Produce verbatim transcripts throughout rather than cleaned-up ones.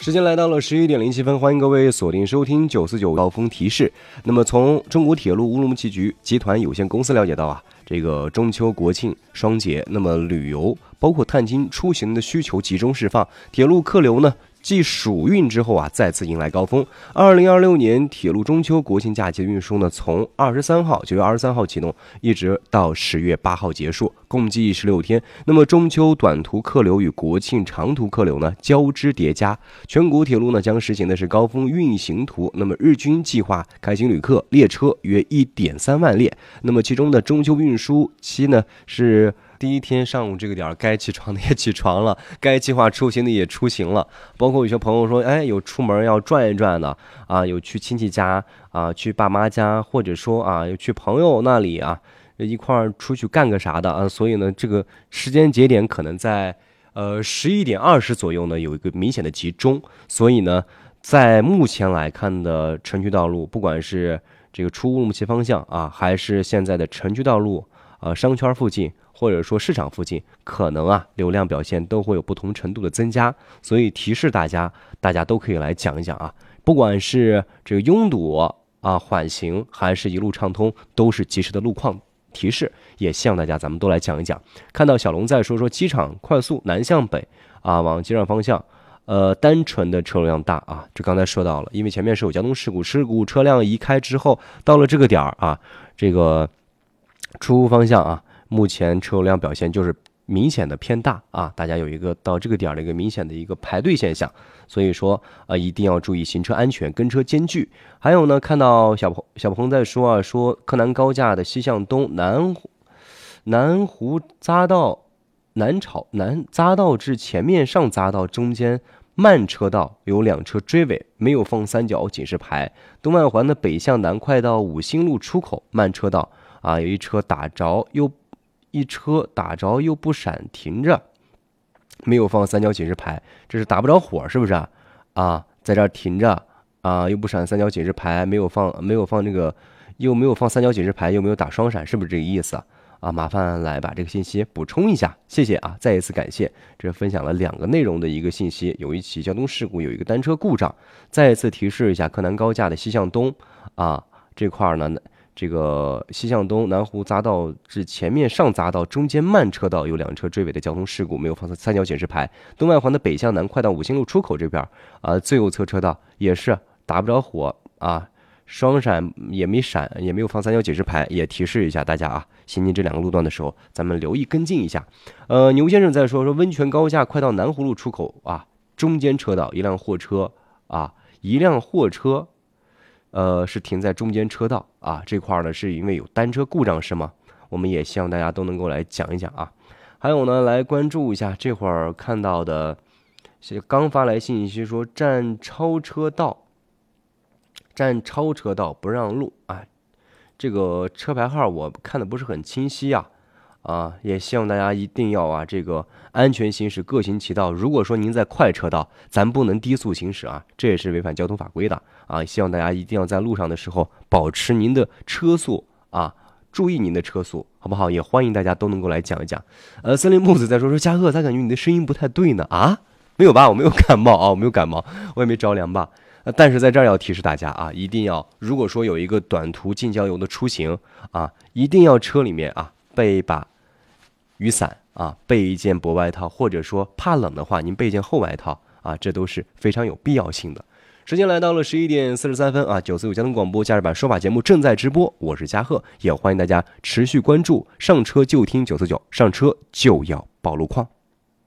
时间来到了十一点零七分，欢迎各位锁定收听九四九高峰提示。那么从中国铁路乌鲁木齐局集团有限公司了解到啊，这个中秋国庆双节，那么旅游包括探亲出行的需求集中释放，铁路客流呢继暑运之后啊，再次迎来高峰。二零二六年铁路中秋国庆假期的运输呢，从二十三号九月二十三号启动，一直到十月八号结束，共计十六天。那么中秋短途客流与国庆长途客流呢交织叠加，全国铁路呢将实行的是高峰运行图。那么日均计划开行旅客列车约一点三万列。那么其中的中秋运输期呢是。第一天上午这个点该起床的也起床了，该计划出行的也出行了，包括有些朋友说，哎，有出门要转一转的啊，有去亲戚家啊，去爸妈家，或者说啊，有去朋友那里啊，一块儿出去干个啥的啊，所以呢，这个时间节点可能在呃十一点二十左右呢有一个明显的集中，所以呢，在目前来看的城区道路，不管是这个出乌鲁木齐方向啊，还是现在的城区道路啊，商圈附近。或者说市场附近可能啊流量表现都会有不同程度的增加，所以提示大家，大家都可以来讲一讲啊，不管是这个拥堵啊缓行还是一路畅通，都是及时的路况提示，也希望大家咱们都来讲一讲。看到小龙在说说机场快速南向北啊往机场方向，呃单纯的车流量大啊，这刚才说到了，因为前面是有交通事故，事故车辆移开之后，到了这个点儿啊，这个出入方向啊。目前车流量表现就是明显的偏大啊，大家有一个到这个点的一个明显的一个排队现象，所以说呃一定要注意行车安全，跟车间距。还有呢，看到小鹏小鹏在说啊，说柯南高架的西向东南南湖匝道南朝南匝道至前面上匝道中间慢车道有两车追尾，没有放三角警示牌。东外环的北向南快到五星路出口慢车道啊，有一车打着又。一车打着又不闪停着，没有放三角警示牌，这是打不着火是不是啊？啊，在这儿停着啊，又不闪三角警示牌，没有放没有放这个，又没有放三角警示牌，又没有打双闪，是不是这个意思啊？啊，麻烦来把这个信息补充一下，谢谢啊！再一次感谢，这分享了两个内容的一个信息，有一起交通事故，有一个单车故障。再一次提示一下，柯南高架的西向东啊这块呢。这个西向东南湖匝道至前面上匝道中间慢车道有两车追尾的交通事故，没有放三角警示牌。东外环的北向南快到五星路出口这边啊，最右侧车道也是打不着火啊，双闪也没闪，也没有放三角警示牌，也提示一下大家啊，行进这两个路段的时候，咱们留意跟进一下。呃，牛先生在说说温泉高架快到南湖路出口啊，中间车道一辆货车啊，一辆货车。呃，是停在中间车道啊，这块呢是因为有单车故障是吗？我们也希望大家都能够来讲一讲啊。还有呢，来关注一下这会儿看到的，刚发来信息说占超车道，占超车道不让路啊，这个车牌号我看的不是很清晰啊。啊，也希望大家一定要啊，这个安全行驶，各行其道。如果说您在快车道，咱不能低速行驶啊，这也是违反交通法规的啊。希望大家一定要在路上的时候保持您的车速啊，注意您的车速，好不好？也欢迎大家都能够来讲一讲。呃，森林木子在说说嘉贺，他感觉你的声音不太对呢啊？没有吧？我没有感冒啊，我没有感冒，我也没着凉吧。呃，但是在这儿要提示大家啊，一定要，如果说有一个短途近郊游的出行啊，一定要车里面啊备一把。雨伞啊，备一件薄外套，或者说怕冷的话，您备一件厚外套啊，这都是非常有必要性的。时间来到了十一点四十三分啊，九四五交通广播假日版说法节目正在直播，我是嘉贺，也欢迎大家持续关注，上车就听九四九，上车就要报路况。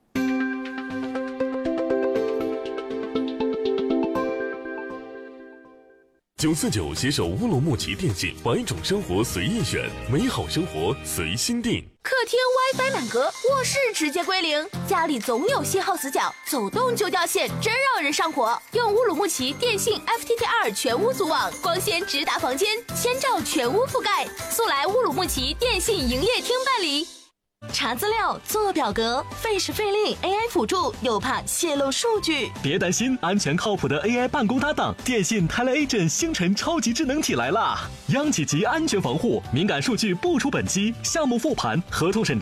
九四九携手乌鲁木齐电信，百种生活随意选，美好生活随心定。 客厅 WiFi 满格，卧室直接归零，家里总有信号死角，走动就掉线，真让人上火。用乌鲁木齐电信 F T T 二全屋组网，光纤直达房间，千兆全屋覆盖，速来乌鲁木齐电信营业厅办理。查资料、做表格，费时费力 ，A I 辅助又怕泄露数据。 别担心，安全靠谱的 A I 办公搭档，电信 TeleAgent 星辰超级智能体来啦！央企级安全防护，敏感数据不出本机，项目复盘、合同审查。